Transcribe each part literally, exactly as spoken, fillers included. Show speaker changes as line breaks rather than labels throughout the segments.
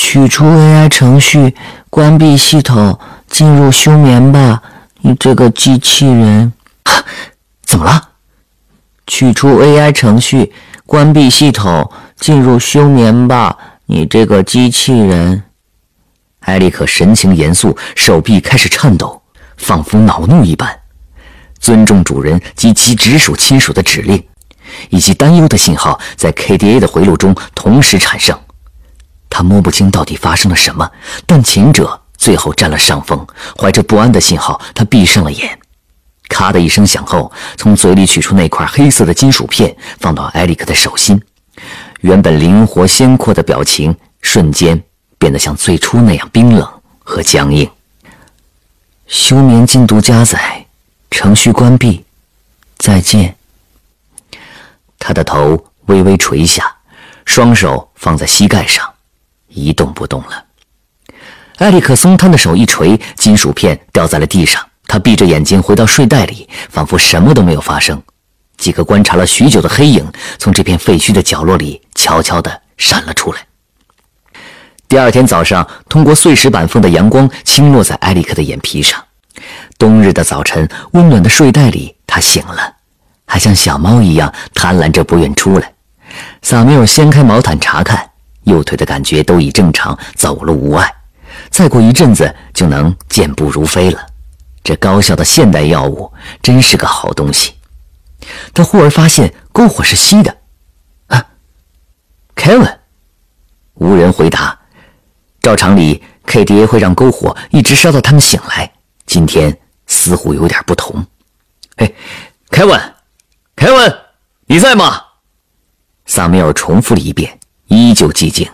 取出 A I 程序，关闭系统，进入休眠吧，你这个机器人。
怎么了？
取出 A I 程序，关闭系统，进入休眠吧，你这个机器人。
埃里克神情严肃，手臂开始颤抖，仿佛恼怒一般。尊重主人及其直属亲属的指令，以及担忧的信号在 K D A 的回路中同时产生。他摸不清到底发生了什么，但前者最后占了上风。怀着不安的信号，他闭上了眼。咔的一声响后，从嘴里取出那块黑色的金属片，放到埃里克的手心。原本灵活鲜阔的表情瞬间变得像最初那样冰冷和僵硬。休眠进度加载，程序关闭，再见。他的头微微垂下，双手放在膝盖上，一动不动了。埃里克松摊的手一垂，金属片掉在了地上。他闭着眼睛回到睡袋里，仿佛什么都没有发生。几个观察了许久的黑影从这片废墟的角落里悄悄地闪了出来。第二天早上，通过碎石板缝的阳光倾落在埃里克的眼皮上。冬日的早晨，温暖的睡袋里，他醒了，还像小猫一样贪婪着不愿出来。萨米尔掀开毛毯查看，右腿的感觉都已正常，走路无碍，再过一阵子就能健步如飞了。这高效的现代药物真是个好东西。他忽而发现篝火是熄的。啊 Kevin 无人回答。照常理 K D A 会让篝火一直烧到他们醒来，今天似乎有点不同。哎 Kevin Kevin 你在吗？萨米尔重复了一遍，依旧寂静。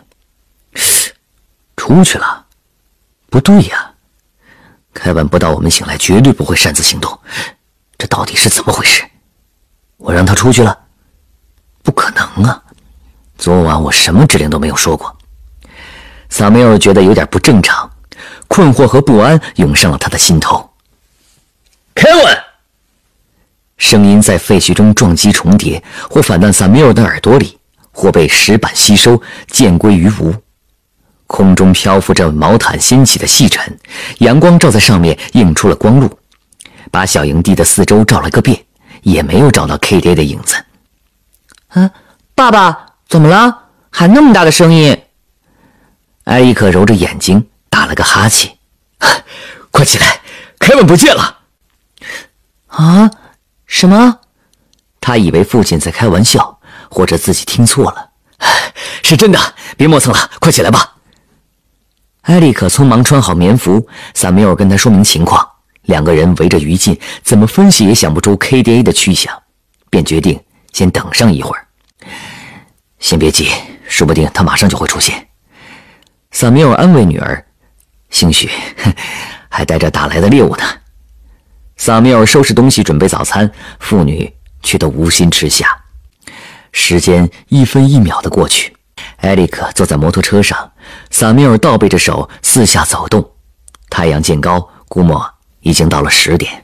出去了？不对呀，凯文不到我们醒来绝对不会擅自行动，这到底是怎么回事？我让他出去了？不可能啊，昨晚我什么指令都没有说过。萨梅尔觉得有点不正常，困惑和不安涌上了他的心头。凯文！声音在废墟中撞击重叠，或反到萨米尔的耳朵里，或被石板吸收，渐归于无。空中漂浮着毛毯掀起的细尘，阳光照在上面映出了光路，把小营地的四周照了个遍，也没有找到 K D A 的影子。
啊，爸爸，怎么了？喊那么大的声音？
埃里克揉着眼睛打了个哈欠。快起来，凯文不见了！
啊？什么？
他以为父亲在开玩笑，或者自己听错了。是真的，别磨蹭了，快起来吧。埃里克匆忙穿好棉服，萨米尔跟他说明情况，两个人围着于禁，怎么分析也想不出 K D A 的去向，便决定先等上一会儿。先别急，说不定他马上就会出现。萨米尔安慰女儿，兴许还带着打来的猎物呢。萨米尔收拾东西准备早餐，父女却都无心吃下。时间一分一秒的过去，埃里克坐在摩托车上，萨米尔倒背着手四下走动。太阳渐高，估摸已经到了十点。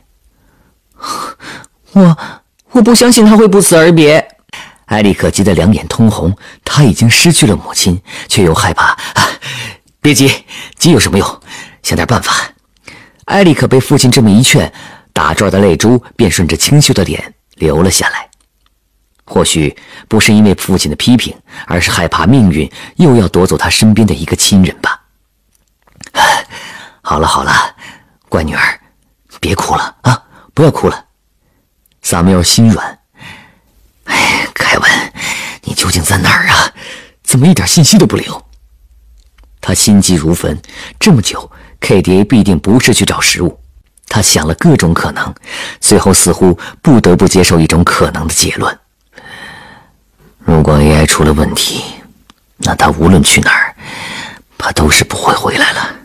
我我不相信他会不辞而别。
埃里克急得两眼通红，他已经失去了母亲，却又害怕。啊，别急，急有什么用？想点办法。埃里克被父亲这么一劝，打转的泪珠便顺着清秀的脸流了下来。或许不是因为父亲的批评，而是害怕命运又要夺走他身边的一个亲人吧。好了好了，乖女儿，别哭了啊，不要哭了。萨缪尔心软。哎，凯文，你究竟在哪儿啊？怎么一点信息都不留？他心急如焚，这么久 K D A 必定不是去找食物。他想了各种可能，最后似乎不得不接受一种可能的结论。如果 A I 出了问题，那他无论去哪儿，怕都是不会回来了。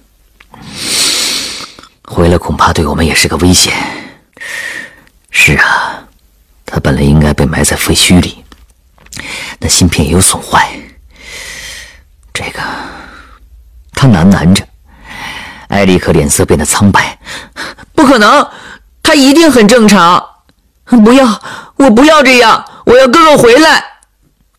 回来恐怕对我们也是个危险。是啊，他本来应该被埋在废墟里，那芯片也有损坏。这个，他喃喃着。埃里克脸色变得苍白。
不可能，他一定很正常。不要，我不要这样，我要哥哥回来。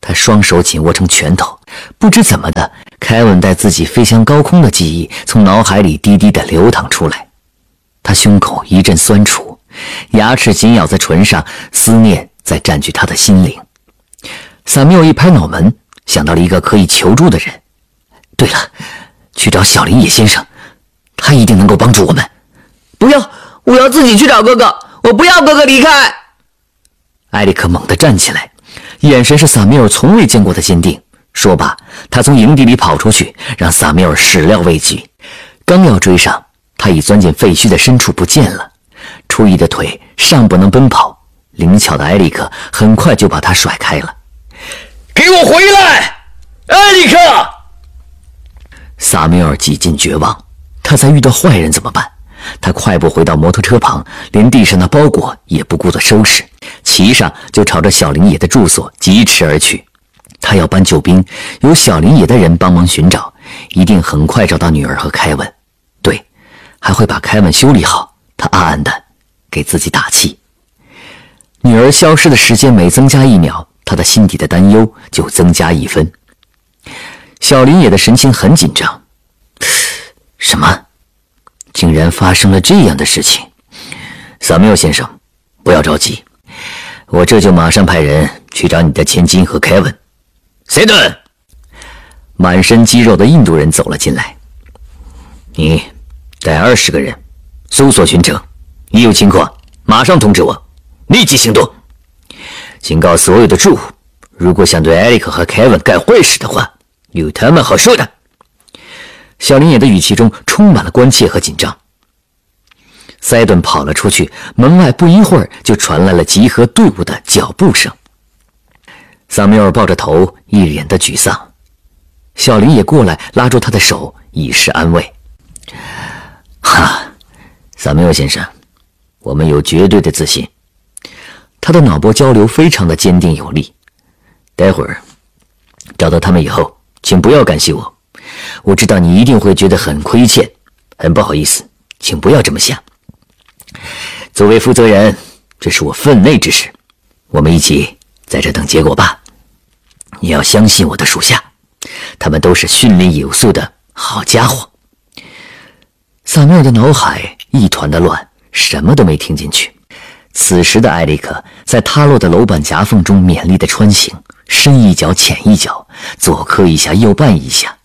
他双手紧握成拳头，不知怎么的，凯文带自己飞向高空的记忆从脑海里滴滴地流淌出来。他胸口一阵酸楚，牙齿紧咬在唇上，思念在占据他的心灵。萨缪一拍脑门，想到了一个可以求助的人。对了，去找小林野先生，他一定能够帮助我们。
不要，我要自己去找哥哥，我不要哥哥离开。
埃里克猛地站起来，眼神是萨缪尔从未见过的坚定。说罢，他从营地里跑出去，让萨缪尔始料未及。刚要追上，他已钻进废墟的深处不见了。初一的腿尚不能奔跑，灵巧的埃里克很快就把他甩开了。
给我回来，埃里克！
萨缪尔几近绝望，他再遇到坏人怎么办？他快步回到摩托车旁，连地上的包裹也不顾地收拾，骑上就朝着小林野的住所疾驰而去。他要搬救兵，有小林野的人帮忙寻找，一定很快找到女儿和凯文。对，还会把凯文修理好。他暗暗地给自己打气。女儿消失的时间每增加一秒，他的心底的担忧就增加一分。小林野的神情很紧张。什么？竟然发生了这样的事情。萨缪先生，不要着急，我这就马上派人去找你的千金和凯文。
塞顿，
满身肌肉的印度人走了进来。你带二十个人搜索巡城，一有情况马上通知我，立即行动。警告所有的住户，如果想对艾利克和凯文干坏事的话，有他们好受的。小林野的语气中充满了关切和紧张。塞顿跑了出去，门外不一会儿就传来了集合队伍的脚步声。萨缪尔抱着头，一脸的沮丧。小林也过来拉住他的手，以示安慰。哈，萨缪尔先生，我们有绝对的自信。他的脑波交流非常的坚定有力。待会儿找到他们以后，请不要感谢我，我知道你一定会觉得很亏欠，很不好意思，请不要这么想。作为负责人，这是我分内之事，我们一起在这等结果吧。你要相信我的属下，他们都是训练有素的好家伙。萨缪尔的脑海一团的乱，什么都没听进去。此时的艾利克在塌落的楼板夹缝中勉力地穿行，深一脚浅一脚，左磕一下右绊一下。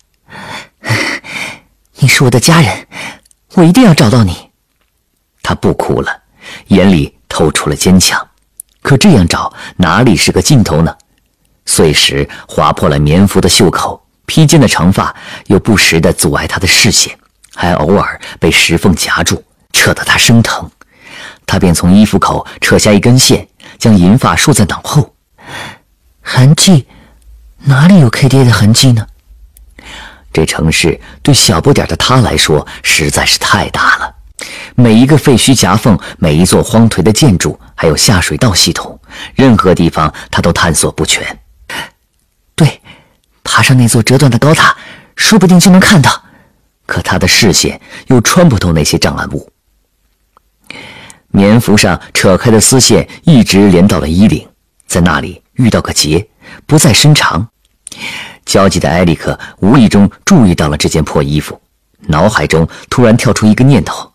你是我的家人，我一定要找到你。他不哭了，眼里透出了坚强。可这样找哪里是个尽头呢？碎石划破了棉服的袖口，披肩的长发又不时地阻碍他的视线，还偶尔被石缝夹住，扯得他生疼。他便从衣服口扯下一根线，将银发束在脑后。痕迹？哪里有 K 爹的痕迹呢？这城市对小不点的他来说实在是太大了，每一个废墟夹缝，每一座荒颓的建筑，还有下水道系统，任何地方他都探索不全。对，爬上那座折断的高塔，说不定就能看到。可他的视线又穿不透那些障碍物。棉服上扯开的丝线一直连到了衣领，在那里遇到个结，不再伸长。焦急的埃里克无意中注意到了这件破衣服，脑海中突然跳出一个念头：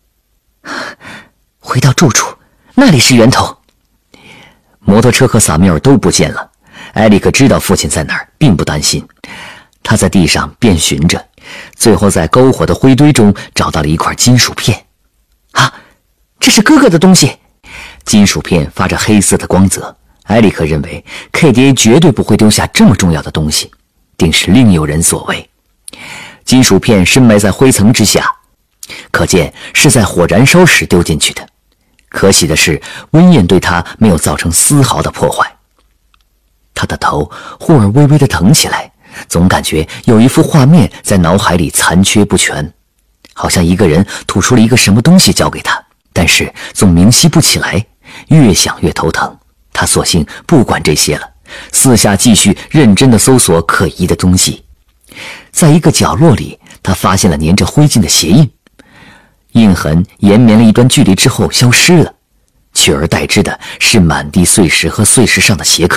回到住处，那里是源头。摩托车和萨缪尔都不见了，埃里克知道父亲在哪儿，并不担心。他在地上遍寻着，最后在篝火的灰堆中找到了一块金属片。啊，这是哥哥的东西！金属片发着黑色的光泽，埃里克认为 K D A 绝对不会丢下这么重要的东西，定是另有人所为。金属片深埋在灰层之下，可见是在火燃烧时丢进去的。可喜的是，温焰对他没有造成丝毫的破坏。他的头忽而微微地疼起来，总感觉有一幅画面在脑海里残缺不全，好像一个人吐出了一个什么东西交给他，但是总明晰不起来，越想越头疼。他索性不管这些了，四下继续认真地搜索可疑的东西。在一个角落里，他发现了粘着灰烬的鞋印，印痕延绵了一段距离之后消失了，取而代之的是满地碎石和碎石上的鞋坑，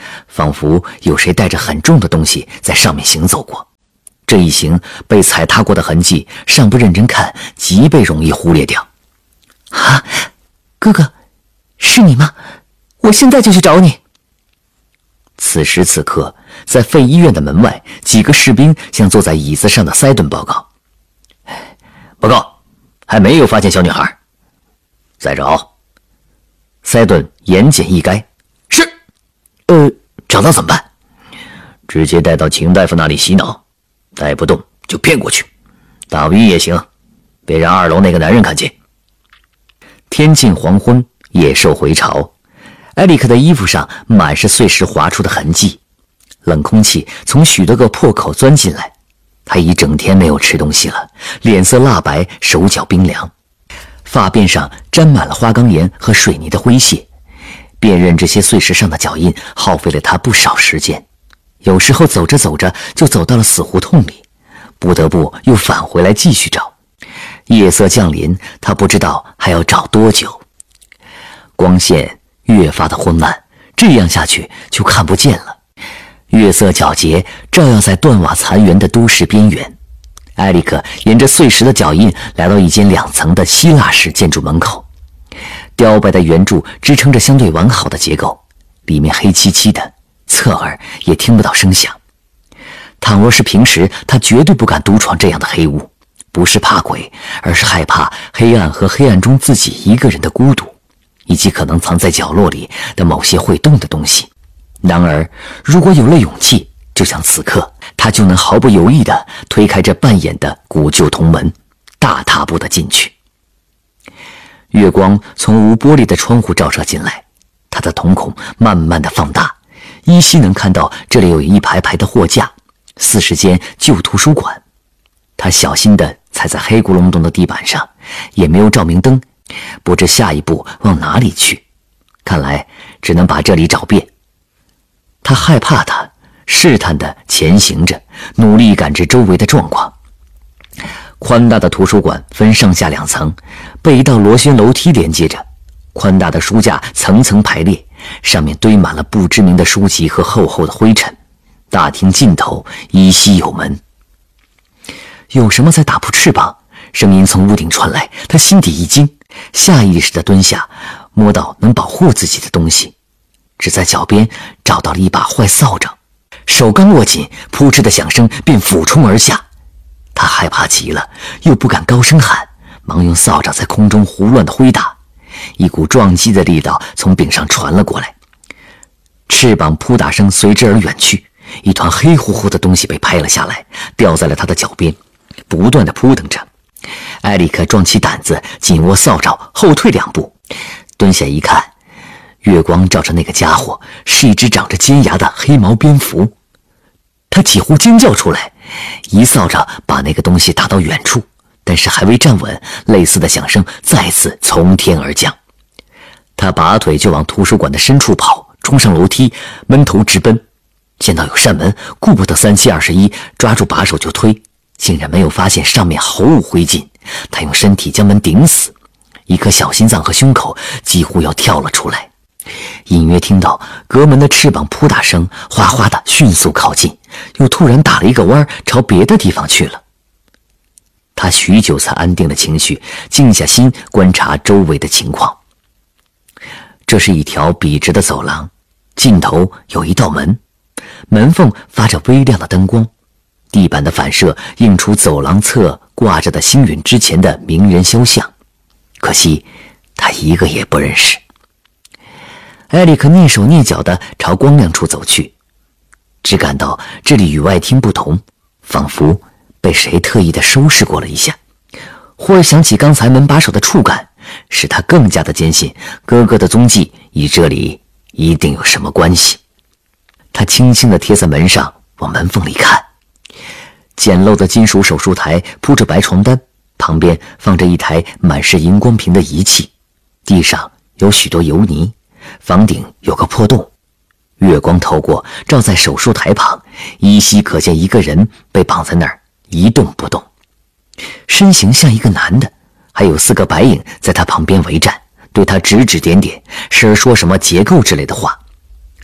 仿佛有谁带着很重的东西在上面行走过。这一行被踩踏过的痕迹，尚不认真看，极被容易忽略掉。
啊，哥哥，是你吗？我现在就去找你。
此时此刻，在废医院的门外，几个士兵向坐在椅子上的塞顿报告：报告，还没有发现小女孩，再找。塞顿言简意赅：是。呃，找到怎么办？直接带到秦大夫那里洗脑，带不动就骗过去，打 V 也行，别让二楼那个男人看见。天近黄昏，野兽回巢。埃里克的衣服上满是碎石划出的痕迹，冷空气从许多个破口钻进来。他已整天没有吃东西了，脸色蜡白，手脚冰凉，发辫上沾满了花岗岩和水泥的灰屑。辨认这些碎石上的脚印耗费了他不少时间，有时候走着走着就走到了死胡同里，不得不又返回来继续找。夜色降临，他不知道还要找多久。光线越发的昏暗，这样下去就看不见了。月色皎洁，照耀在断瓦残垣的都市边缘。埃里克沿着碎石的脚印来到一间两层的希腊式建筑门口，雕白的圆柱支撑着相对完好的结构，里面黑漆漆的，侧耳也听不到声响。倘若是平时，他绝对不敢独闯这样的黑屋，不是怕鬼，而是害怕黑暗和黑暗中自己一个人的孤独，以及可能藏在角落里的某些会动的东西。然而，如果有了勇气，就像此刻，他就能毫不犹豫地推开这半掩的古旧铜门，大踏步地进去。月光从无玻璃的窗户照射进来，他的瞳孔慢慢地放大，依稀能看到这里有一排排的货架，似是间旧图书馆。他小心地踩在黑咕隆咚的地板上，也没有照明灯，不知下一步往哪里去，看来只能把这里找遍。他害怕他，试探地前行着，努力感知周围的状况。宽大的图书馆分上下两层，被一道螺旋楼梯连接着。宽大的书架层层排列，上面堆满了不知名的书籍和厚厚的灰尘。大厅尽头依稀有门。有什么在打扑翅膀？声音从屋顶传来，他心底一惊，下意识地蹲下，摸到能保护自己的东西，只在脚边找到了一把坏扫帚，手刚握紧，扑哧的响声便俯冲而下。他害怕极了，又不敢高声喊，忙用扫帚在空中胡乱地挥打，一股撞击的力道从顶上传了过来，翅膀扑打声随之而远去，一团黑乎乎的东西被拍了下来，掉在了他的脚边，不断地扑腾着。埃里克壮起胆子，紧握扫帚，后退两步，蹲下一看，月光照着那个家伙是一只长着尖牙的黑毛蝙蝠。他几乎尖叫出来，一扫帚把那个东西打到远处，但是还未站稳，类似的响声再次从天而降。他拔腿就往图书馆的深处跑，冲上楼梯，闷头直奔。见到有扇门，顾不得三七二十一，抓住把手就推，竟然没有发现上面毫无灰烬。他用身体将门顶死，一颗小心脏和胸口几乎要跳了出来。隐约听到隔门的翅膀扑打声哗哗地迅速靠近，又突然打了一个弯，朝别的地方去了。他许久才安定了情绪，静下心观察周围的情况。这是一条笔直的走廊，尽头有一道门，门缝发着微亮的灯光，地板的反射映出走廊侧挂着的星陨之前的名人肖像，可惜他一个也不认识。埃里克蹑手蹑脚地朝光亮处走去，只感到这里与外厅不同，仿佛被谁特意地收拾过了一下。忽而想起刚才门把手的触感，使他更加的坚信哥哥的踪迹与这里一定有什么关系。他轻轻地贴在门上，往门缝里看，简陋的金属手术台铺着白床单，旁边放着一台满是荧光屏的仪器，地上有许多油泥，房顶有个破洞，月光透过，照在手术台旁，依稀可见一个人被绑在那儿一动不动，身形像一个男的，还有四个白影在他旁边围战，对他指指点点，时而说什么结构之类的话。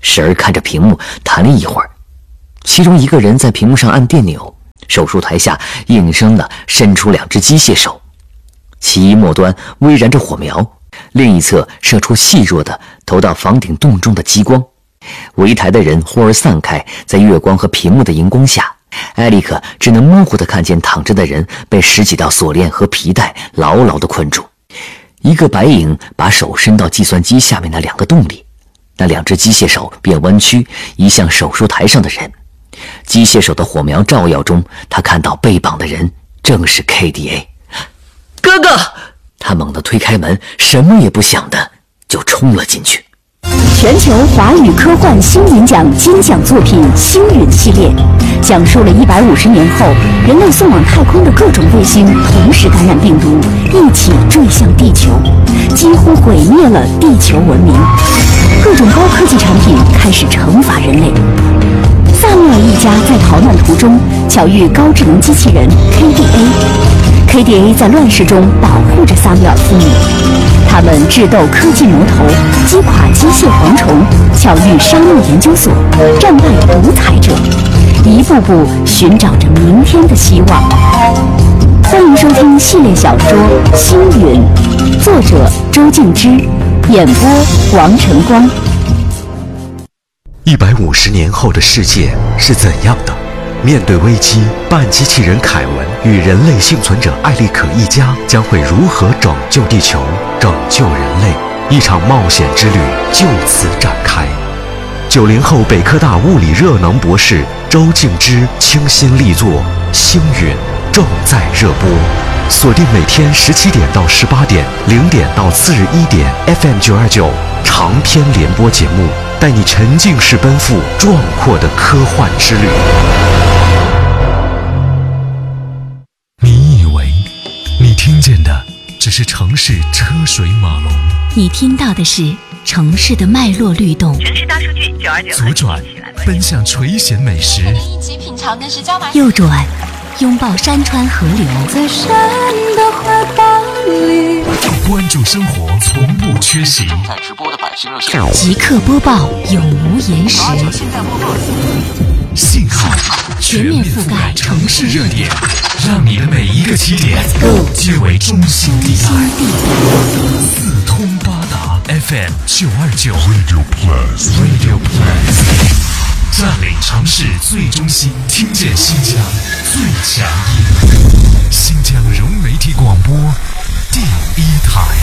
时而看着屏幕弹了一会儿。其中一个人在屏幕上按电钮，手术台下应声地伸出两只机械手，其一末端微燃着火苗，另一侧射出细弱的投到房顶洞中的激光。围台的人忽而散开，在月光和屏幕的荧光下，艾利克只能模糊地看见躺着的人被十几道锁链和皮带牢牢地困住。一个白影把手伸到计算机下面的两个洞里，那两只机械手便弯曲移向手术台上的人。机械手的火苗照耀中，他看到被绑的人正是 K D A。
哥哥，
他猛地推开门，什么也不想的就冲了进去。
全球华语科幻星云奖金奖作品《星陨》系列，讲述了一百五十年后人类送往太空的各种卫星同时感染病毒，一起坠向地球，几乎毁灭了地球文明。各种高科技产品开始惩罚人类。萨缪尔一家在逃难途中巧遇高智能机器人 K D A，K D A 在乱世中保护着萨缪尔父母。他们智斗科技魔头，击垮机械蝗虫，巧遇沙漠研究所，战败独裁者，一步步寻找着明天的希望。欢迎收听系列小说《星陨》，作者周静之，演播王晨光。
一百五十年后的世界是怎样的？面对危机，半机器人凯文与人类幸存者艾利可一家将会如何拯救地球、拯救人类？一场冒险之旅就此展开。九零后北科大物理热能博士周静之倾心力作《星陨》正在热播，锁定每天十七点到十八点、零点到次日一点 F M 九二九长篇联播节目，带你沉浸式奔赴壮阔的科幻之旅。
你以为你听见的只是城市车水马龙，
你听到的是城市的脉络律动。
城市大数据九二九，
左转奔向垂涎美食，
一起品尝的是椒麻。
右转拥抱山川河流，
在山的怀抱里，
关注生活从不缺席。
正在直播的百姓热线，
即刻播报，永无延时。
信号全面覆盖城市热点，让你的每一个起点皆为中心地带。四通八达 F M 九二九 Radio Plus Radio Plus， 占领城市最中心，听见新疆最强音。新疆融媒体广播第一台。